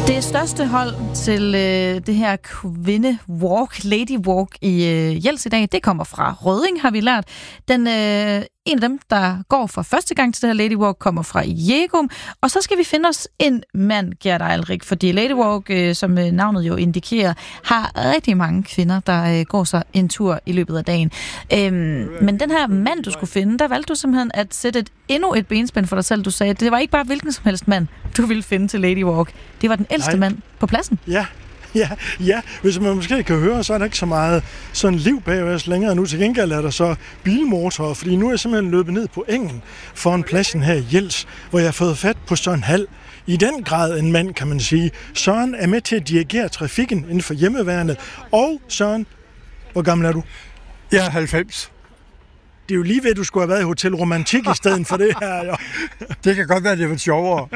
Det største hold til det her kvindewalk, lady walk i Jels i dag, det kommer fra Rødding, har vi lært. En af dem, der går for første gang til det her Lady Walk, kommer fra Jegum. Og så skal vi finde os en mand, Gert Eilrik, fordi Lady Walk, som navnet jo indikerer, har rigtig mange kvinder, der går sig en tur i løbet af dagen. Men den her mand, du skulle finde, der valgte du simpelthen at sætte endnu et benspænd for dig selv. Du sagde, at det var ikke bare hvilken som helst mand, du ville finde til Lady Walk. Det var den ældste mand på pladsen. Ja, hvis man måske kan høre, så er der ikke så meget sådan liv bag os længere nu. Til gengæld er der så bilmotorer, fordi nu er jeg simpelthen løbet ned på engen foran pladsen her i Jels, hvor jeg har fået fat på Søren Hald. I den grad en mand, kan man sige. Søren er med til at dirigere trafikken inden for hjemmeværnet. Og Søren, hvor gammel er du? Jeg er 90. Det er jo lige ved, at du skulle have været i Hotel Romantik i stedet for det her. Jo. Det kan godt være, det var sjovere.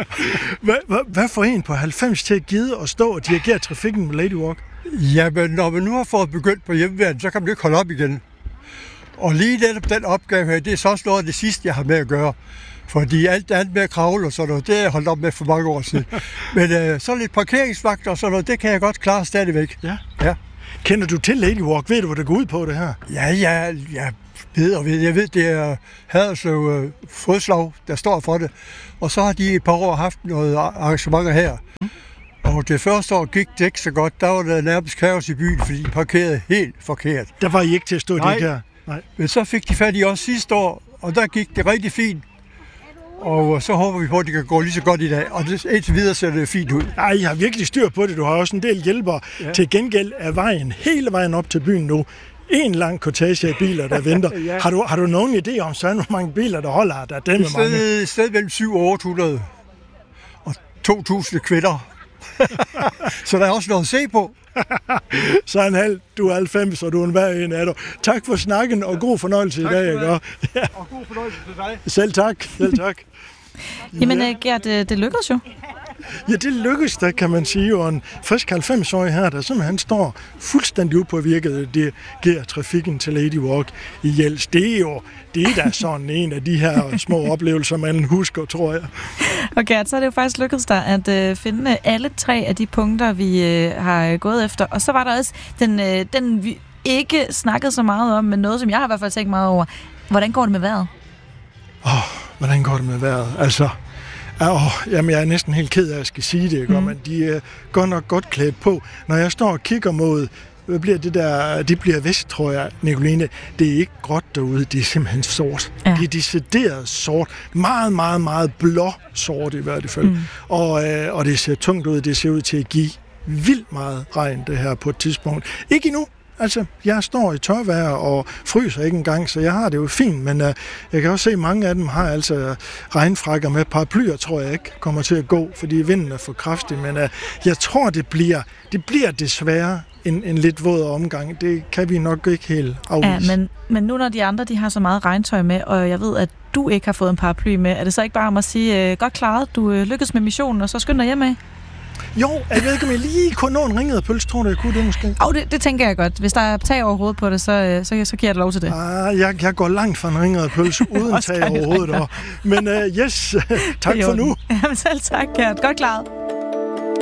Hvad får en på 90 til at gide at stå og dirigere trafikken med Lady Walk? Jamen, når man nu har fået begyndt på hjemmeværnet, så kan man ikke holde op igen. Og lige netop den opgave her, det er så også noget af det sidste, jeg har med at gøre. Fordi alt andet med at kravle og sådan noget, det har jeg holdt op med for mange år siden. Men så lidt parkeringsvagter og sådan noget, det kan jeg godt klare stadigvæk. Ja. Kender du til Lady Walk? Ved du, hvad det går ud på, det her? Ja. Jeg ved, det er Haderslev Fodslag, der står for det. Og så har de et par år haft noget arrangementer her. Og det første år gik det ikke så godt. Der var der nærmest kaos i byen, fordi de parkerede helt forkert. Der var I ikke til at stå det her? Nej. Men så fik de fat i os sidste år, og der gik det rigtig fint. Og så håber vi på, at det kan gå lige så godt i dag. Og indtil videre ser det fint ud. Ej, I har virkelig styr på det. Du har også en del hjælpere. Ja. Til gengæld er vejen hele vejen op til byen nu en lang kortage af biler, der venter. Ja. Har du nogen idé om, så hvor mange biler, der holder der? Dem er mange. Et sted mellem 700 og 800. Og 2.000 kvinder. Så der er også noget at se på. Søren Hald, du er 90, og du er en hver en af dig. Tak for snakken, og god fornøjelse i dag. Ikke? Ja. Og god fornøjelse til dig. Selv tak. Jamen, Gert, det lykkedes jo. Ja, det lykkedes da, kan man sige. Og en frisk 90-årig her, der simpelthen står fuldstændig upåvirket, det giver trafikken til Lady Walk i Jels. Det er da sådan en af de her små oplevelser, man husker, tror jeg. Og Gert, så er det jo faktisk lykkedes dig at finde alle 3 af de punkter, vi har gået efter. Og så var der også den vi ikke snakkede så meget om, men noget, som jeg har i hvert fald tænkt meget over. Hvordan går det med vejret? Hvordan går det med vejret? Altså... Jamen, jeg er næsten helt ked af, at jeg skal sige det, ikke? Men de er godt nok godt klædt på. Når jeg står og kigger mod, hvad bliver det der? Det bliver vest, tror jeg, Nicoline. Det er ikke gråt derude, det er simpelthen sort. Ja. Det er decideret sort. Meget, meget, meget blå sort i hvert fald. Og det ser tungt ud, det ser ud til at give vildt meget regn, det her på et tidspunkt. Ikke endnu. Altså, jeg står i tørvejr og fryser ikke engang, så jeg har det jo fint, men jeg kan også se, at mange af dem har altså regnfrakker med paraplyer, tror jeg ikke kommer til at gå, fordi vinden er for kraftig, men jeg tror, det bliver desværre en lidt våd omgang. Det kan vi nok ikke helt afvise. Ja, men nu når de andre, de har så meget regntøj med, og jeg ved, at du ikke har fået en paraply med, er det så ikke bare om at sige, godt klaret, du lykkedes med missionen, og så skynd dig hjem af? Jo, jeg ved ikke, om jeg lige kunne nå en ringet pølse, tror du, jeg kunne det måske? Det tænker jeg godt. Hvis der er tag over hovedet på det, så giver jeg dig lov til det. Jeg går langt fra en ringet pølse, uden tag over hovedet. Men yes, tak for nu. Jamen selv tak, Gert. Godt klaret.